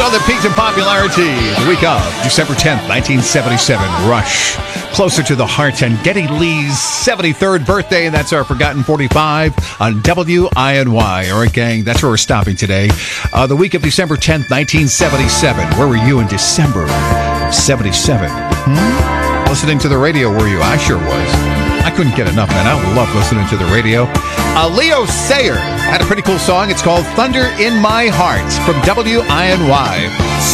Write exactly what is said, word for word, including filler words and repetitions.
on the peaks in popularity. The week of December tenth, nineteen seventy-seven, Rush. Closer to the Heart and Geddy Lee's seventy-third birthday, and that's our Forgotten forty-five on W I N Y. All right, gang, that's where we're stopping today. Uh, the week of December tenth, nineteen seventy-seven. Where were you in December seventy-seven? Hmm? Listening to the radio, were you? I sure was. I couldn't get enough, man. I love listening to the radio. Uh, Leo Sayer had a pretty cool song. It's called Thunder in My Heart from W I N Y.